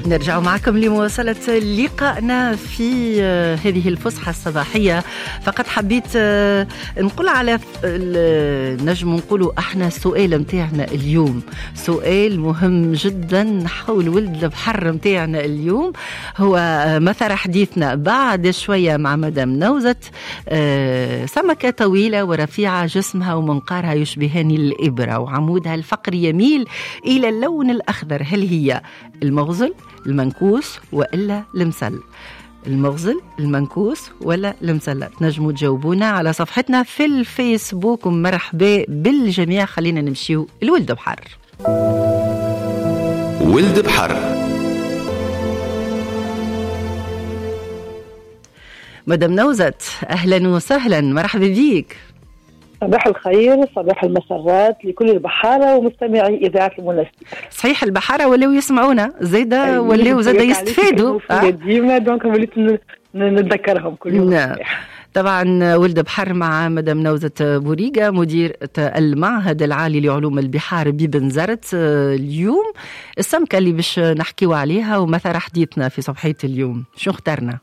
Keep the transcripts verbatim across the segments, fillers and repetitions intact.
نرجع معكم لمواصلة لقائنا في هذه الفسحة الصباحية. فقط حبيت نقول على نجم نقولوا احنا السؤال متاعنا اليوم سؤال مهم جدا حول ولد البحر متاعنا اليوم، هو مثل حديثنا بعد شوية مع مدام نوزت. سمكة طويلة ورفيعة جسمها ومنقارها يشبهان الإبرة وعمودها الفقري يميل إلى اللون الأخضر، هل هي المغزل المنكوس وإلا المسل؟ المغزل المنكوس ولا المسلة؟ تنجموا تجاوبونا على صفحتنا في الفيسبوك. ومرحبا بالجميع. خلينا نمشيو الولد بحر. ولد بحر. مدام نوزت أهلا وسهلا، مرحبا بيك. صباح الخير، صباح المسرات لكل البحارة ومستمعي إذاعة المناسبة. صحيح البحارة ولاو يسمعونا زايدة أيوة ولاو زايدة يستفادوا أه؟ ديما دونك وليت نتذكرهم كل يوم. نعم طبعا ولد بحر مع مدام نوزت بوريقة مدير المعهد العالي لعلوم البحار ببنزرت. اليوم السمكة اللي باش نحكيو عليها ومثل حديثنا في صباحية اليوم شو اخترنا؟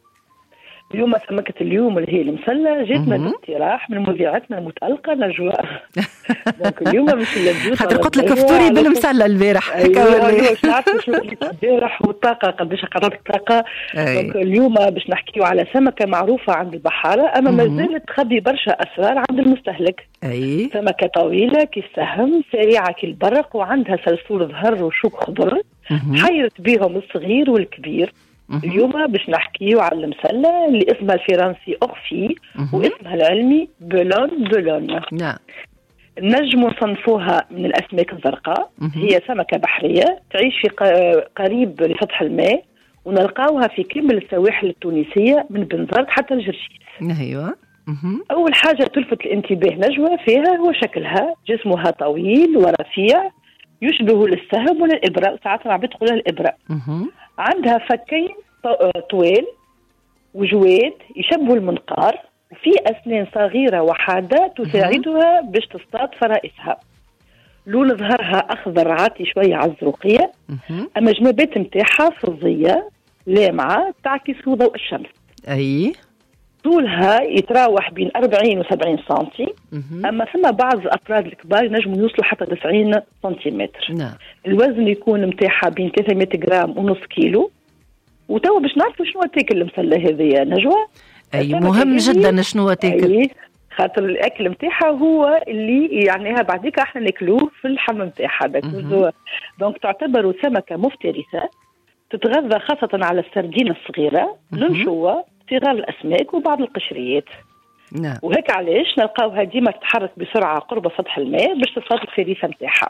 اليوم سمكة اليوم اللي هي المسلة جاتنا باقتراح من مذيعتنا المتألقة نجوى. دونك اليوم مش اللي خاطر قلت لك فطوري بالمسلة البارح. ايوه مش عارفة شو البارح والطاقة قداش قطعت الطاقة. دونك اليوم باش نحكيو على سمكة معروفة عند البحارة أما ما زالت تخبي برشا أسرار عند المستهلك. أي سمكة طويلة كالسهم، سريعة كالبرق، وعندها سلسول ظهر وشوك خضر، حيرت بيهم الصغير والكبير. اليوم باش نحكيو على المسلة اللي اسمها الفرنسي أغفي واسمها العلمي بلون بلون. نعم. نجم نصنفوها من الأسماك الزرقاء. هي سمكة بحرية تعيش في قريب لسطح الماء، ونلقاوها في كامل السواحل التونسية من بنزرت حتى الجرشيس. أيوة. أول حاجة تلفت الانتباه نجوى فيها هو شكلها، جسمها طويل ورفيع يشبه للسهم ولا الإبرة، ساعات العباد تقولها الإبرة. عندها فكين طويل وجواد يشبهوا المنقار، وفي أسنان صغيرة وحادة تساعدها باش تصطاد فرائسها. لون ظهرها أخضر عاطي شوية على الزروقية، أما جنبات متاعها فضية لامعة تعكس ضوء الشمس. أي طولها يتراوح بين أربعين وسبعين سنتي، أما ثم بعض الأفراد الكبار ينجموا يوصلوا حتى تسعين سنتيمتر. نعم. الوزن يكون متاعها بين ثلاثمائة جرام ونص كيلو. وتوا باش نعرفوا شنو تاكل المسلة هذه نجوى. أي مهم جدا شنو تاكل. أي خاطر الأكل متاعها هو اللي يعنيها بعديك احنا ناكلوه في اللحم متاعها. دونك تعتبر سمكة مفترسة تتغذى خاصة على السردين الصغيرة، الانشوة، صغار الأسماك وبعض القشريات. نعم. وهيك علاش نلقاوها ديما تتحرك بسرعة قرب سطح الماء باش تصطاد الفريسة متاعها.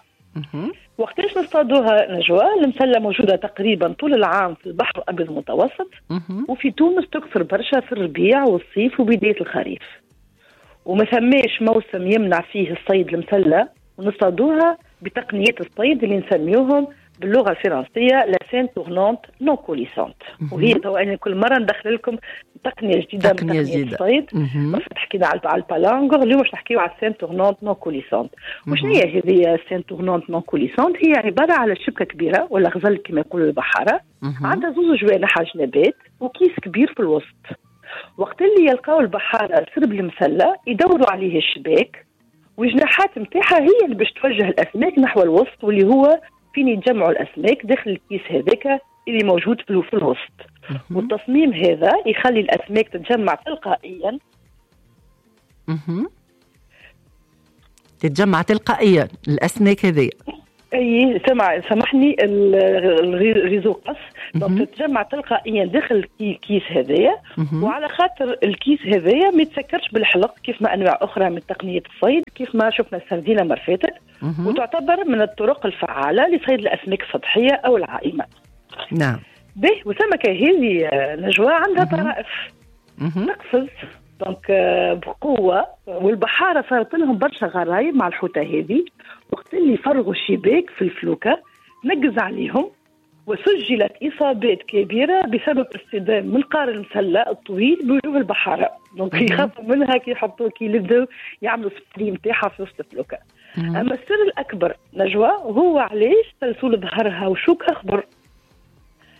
وقتاش نصطادوها نجوى؟ المسلة موجودة تقريبا طول العام في البحر الأبيض المتوسط، وفي تونس تكثر برشا في الربيع والصيف وبداية الخريف. وما ثماش موسم يمنع فيه الصيد المسلة، ونصطادوها بتقنيات الصيد اللي نسميوهم باللغة الفرنسية لا سين تورنونت نون كوليسونت. وهي تو أنا كل مرة ندخل لكم تقنية جديدة من تقنية الصيد. بس حكينا على البالانغر، اليوم باش نحكيو على السين تورنونت نون كوليسونت. وشنو هي هذه السين تورنونت نون كوليسونت؟ هي عبارة على شبكة كبيرة ولا غزل كما يقولوا البحارة، عندها زوج جوانح على الجنبات وكيس كبير في الوسط. وقت اللي يلقاو البحارة سرب المسلة يدوروا عليه الشباك، وجناحات متاعها هي اللي باش توجه الأسماك نحو الوسط، واللي هو فين يتجمعوا الأسماك داخل الكيس هذاك اللي موجود في الوسط. والتصميم هذا يخلي الأسماك تتجمع تلقائيا. تتجمع تلقائيا الأسماك هذه. اي سمع سامحني الريزو قص. تتجمع تلقائيا داخل الكيس هذايا، وعلى خاطر الكيس هذايا ما يتسكرش بالحلق كيف ما انواع اخرى من تقنيه الصيد كيف ما شفنا السردينه مرفاتك. وتعتبر من الطرق الفعاله لصيد الاسماك السطحيه او العائمه. نعم. به وسمكه هذه نجوى عندها طرائف تقفز دونك بقوه، والبحاره صارت لهم برشا غرايب مع الحوته هذه. وقت اللي فرغوا الشباك في الفلوكه نقز عليهم، وسجلت إصابات كبيرة بسبب اصطدام منقار المسلة الطويل بوجوه البحارة. دونك يخافوا منها كي يحطوا كي يبداو يعملوا سبري نتاعها في وسط الفلوكة. أما السر الأكبر نجوى هو علاش سلسول ظهرها وشوك أخضر.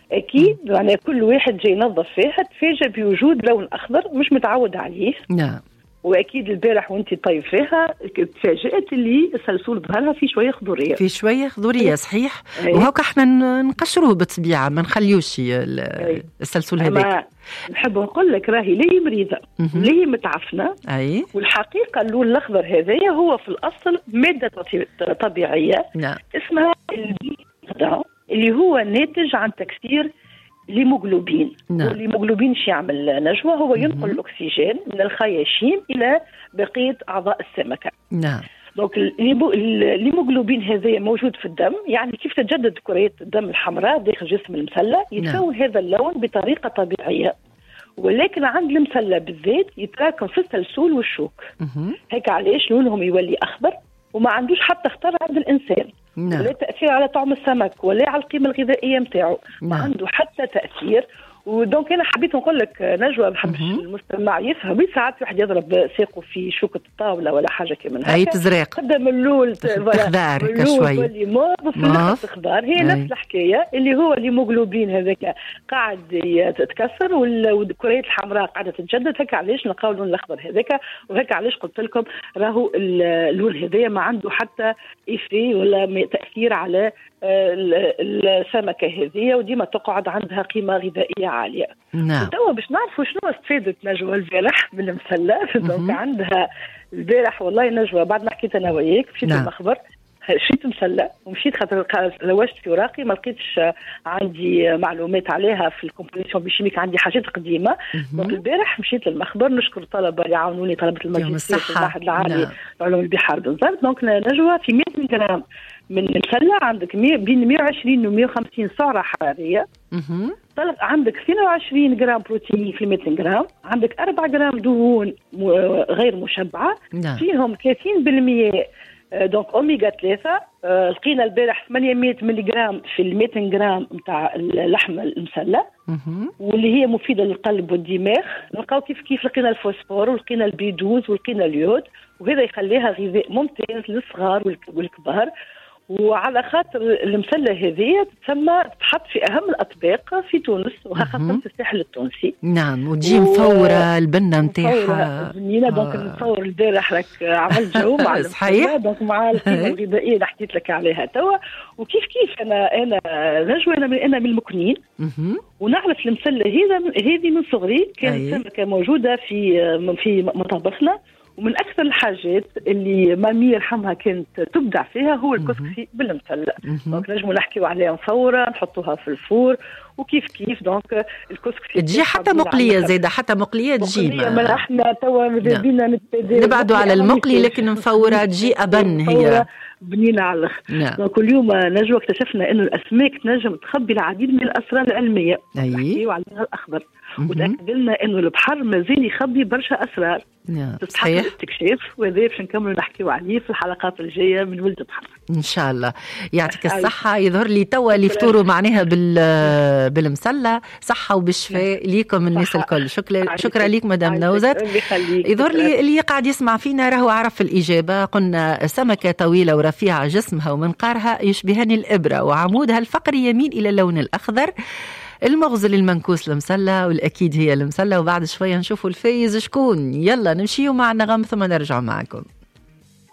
اكيد يعني كل واحد جاي ينظف فيها تفاجئ بوجود لون اخضر مش متعود عليه. نعم. واكيد البارح وانت طيب فيها تفاجئت اللي السلسول ظهرها في شويه خضوريه في شويه خضوريه صحيح. وهوك احنا نقشروه بالطبيعه ما نخليوش السلسول هذاك. نحب نقول لك راهي ليه مريضه ليه متعفنه. اي والحقيقه اللون الاخضر هذايا هو في الاصل ماده طبيعيه نعم. اسمها البيضاء اللي هو ناتج عن تكسير الهيموغلوبين. نعم. والهيموغلوبين شو يعمل نجوى؟ هو ينقل الأكسجين من الخياشيم إلى بقية أعضاء السمكة. نعم. دونك الهيموغلوبين هذا موجود في الدم، يعني كيف تتجدد كريات الدم الحمراء داخل جسم المسلة يتكون. نعم. هذا اللون بطريقة طبيعية، ولكن عند المسلة بالذات يتراكم في السلسول والشوك. هيك علاش لونهم يولي أخضر وما عندوش حتى خطر عند الإنسان. نعم. ولا تأثير على طعم السمك ولا على القيمة الغذائية متاعه. نعم. ما عنده حتى تأثير. ودونك أنا حبيت نقول لك نجوى بحبش المستمع يفهم ساعات واحد يضرب ساقه في شوكة الطاولة ولا حاجة كمان هكا أي تزريق قدم اللول خضار كشوي وفي نفس الخضار هي نفس الحكاية اللي هو الهيموغلوبين هذاك قاعد يتكسر والكريات الحمراء قاعدة تتجدد. هكا علاش نلقاو اللون الأخضر هذاك، وهكا علاش قلت لكم راهو اللون هذايا ما عنده حتى إيفي ولا تأثير على السمكة هذه، وديما تقعد عندها قيمة غذائية عالية. نعم. توا باش نعرفوا شنو استفادت نجوى البارح من المسلة. دونك عندها البارح والله نجوى بعد ما حكيت أنا وياك مشيت. نعم. المخبر شريت مسلة ومشيت خاطر لوجت في وراقي ما لقيتش عندي معلومات عليها في الكومبوزيسيون بيشيميك، عندي حاجات قديمة. دونك البارح مشيت للمخبر نشكر الطلبة اللي عاونوني، طلبة الماجستير في المعهد العالي لعلوم البحار بالضبط. دونك نجوى في مئة جرام من المسلة عندك بين مئة وعشرين و مئة وخمسين سعرة حرارية. طلب عندك اثنين وعشرين جرام بروتين في مئة جرام، عندك أربعة جرام دهون غير مشبعة. نعم. فيهم ثلاثين بالمئة دونك أوميغا ثلاثة. آه لقينا البارح ثمانمئة ملغ في المئة جرام نتاع اللحم المسلة واللي هي مفيدة للقلب والدماغ. نلقاو كيف كيف لقينا الفوسفور ولقينا البي اثناشر ولقينا اليود، وهذا يخليها غذاء ممتاز للصغار والكبار. وعلى خاطر المسلة هذه تسمى تحط في أهم الأطباق في تونس وخاصة في الساحل التونسي. نعم. وتجي مفورة البنة متاعها بنينة. دونك نتصور البارح لك عملت جو مع صحيح. دونك مع القيمة الغذائية اللي حكيت لك عليها توا. وكيف كيف أنا أنا نجوى أنا من أنا من المكنين ونعرف المسلة هذا هذه من صغري كانت سمكة موجودة في في مطابخنا. ومن أكثر الحاجات اللي مامي يرحمها كانت تبدع فيها هو الكسكسي بالمسلة. دونك نجموا نحكيوا عليها فورا نحطوها في الفور وكيف كيف. دونك الكسكسي تجي حتى مقلية زايدة، حتى مقلية تجي. ما احنا توا مدابينا نبعدوا على المقلي لكن مفورة تجي أبن هي بنينا على الاخر. دونك اليوم نجوى اكتشفنا انه الاسماك تنجم تخبي العديد من الاسرار العلميه. نحكيوا على الاخضر وتاكد لنا انه البحر مازال يخبي برشا اسرار تستحق الاستكشاف، وهذا باش نكملوا نحكيوا عليه في الحلقات الجايه من ولد بحر ان شاء الله. يعطيك الصحه. يظهر لي توا اللي فطوروا معناها بال بالمسله صحه وبالشفاء ليكم الناس الكل. شكرا شكرا ليك مدام نوزت. يظهر لي اللي قاعد يسمع فينا راهو عرف الاجابه. قلنا سمكه طويله ورفيعه جسمها ومنقارها يشبهان الابره وعمودها الفقري يميل الى اللون الاخضر. المغزل المنكوس المسلة، والأكيد هي المسلة. وبعد شوية نشوفوا الفايز شكون. يلا نمشيوا مع النغم ثم نرجع معكم.